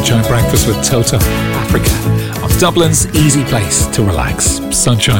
Sunshine Breakfast with Toto Africa of Dublin's easy place to relax. Sunshine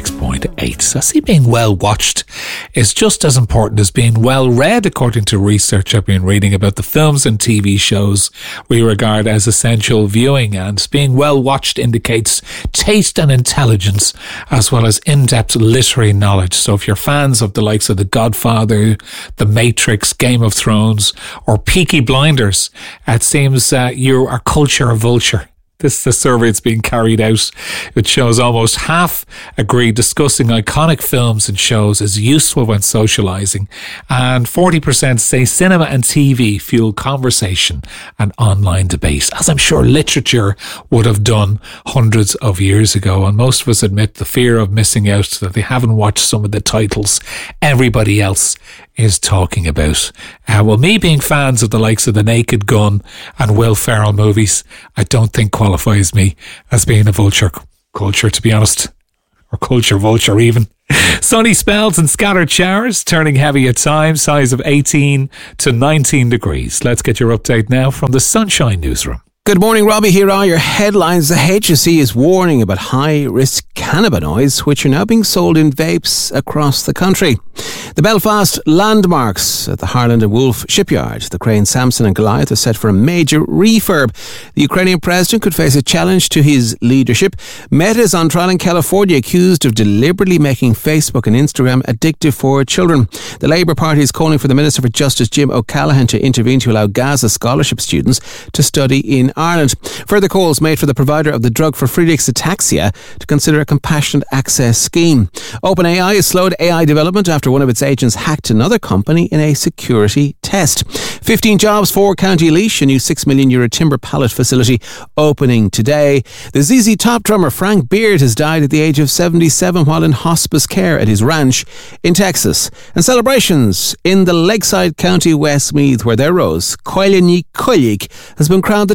106.8. So see, being well watched is just as important as being well read, according to research I've been reading about the films and TV shows we regard as essential viewing. And being well watched indicates taste and intelligence, as well as in-depth literary knowledge. So if you're fans of the likes of The Godfather, The Matrix, Game of Thrones, or Peaky Blinders, it seems you are culture vulture. This is the survey that's being carried out. It shows almost half agree discussing iconic films and shows is useful when socialising, and 40% say cinema and TV fuel conversation and online debate, as I'm sure literature would have done hundreds of years ago. And most of us admit the fear of missing out, that they haven't watched some of the titles everybody else is talking about. Well, me being fans of the likes of The Naked Gun and Will Ferrell movies, I don't think qualifies me as being a culture, to be honest, or culture vulture even. Sunny spells and scattered showers, turning heavy at times, highs of 18 to 19 degrees. Let's get your update now from the Sunshine Newsroom. Good morning, Robbie. Here are your headlines. The HSE is warning about high-risk cannabinoids, which are now being sold in vapes across the country. The Belfast landmarks at the Harland and Wolff shipyard, the crane Samson and Goliath, are set for a major refurb. The Ukrainian president could face a challenge to his leadership. Meta is on trial in California, accused of deliberately making Facebook and Instagram addictive for children. The Labour Party is calling for the Minister for Justice, Jim O'Callaghan, to intervene to allow Gaza scholarship students to study in Ireland. Further calls made for the provider of the drug for Friedreich's ataxia to consider a compassionate access scheme. OpenAI has slowed AI development after one of its agents hacked another company in a security test. 15 jobs for County Laois, a new €6 million timber pallet facility opening today. The ZZ Top drummer Frank Beard has died at the age of 77 while in hospice care at his ranch in Texas. And celebrations in the Lakeside County Westmeath, where their rose, Coileanny Coilig, has been crowned the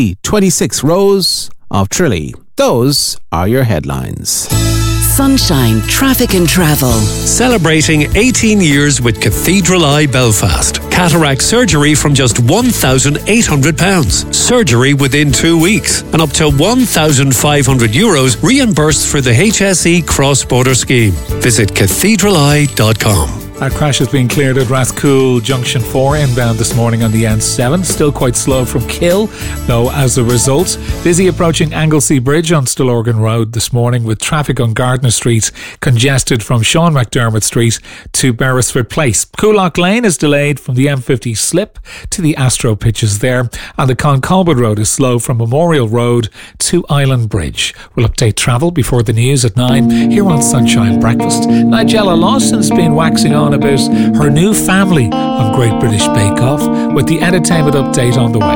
2026 Rose of Tralee. Those are your headlines. Sunshine Traffic and Travel. Celebrating 18 years with Cathedral Eye Belfast. Cataract surgery from just £1,800. Surgery within 2 weeks. And up to €1,500 reimbursed for the HSE cross-border scheme. Visit cathedraleye.com. That crash has been cleared at Rathcoole Junction 4 inbound this morning on the N7. Still quite slow from Kill, though, as a result. Busy approaching Anglesey Bridge on Stillorgan Road this morning, with traffic on Gardner Street congested from Sean McDermott Street to Beresford Place. Coolock Lane is delayed from the M50 slip to the Astro pitches there, and the Concolbert Road is slow from Memorial Road to Island Bridge. We'll update travel before the news at 9 here on Sunshine Breakfast. Nigella Lawson's been waxing on about her new family on Great British Bake Off, with the entertainment update on the way.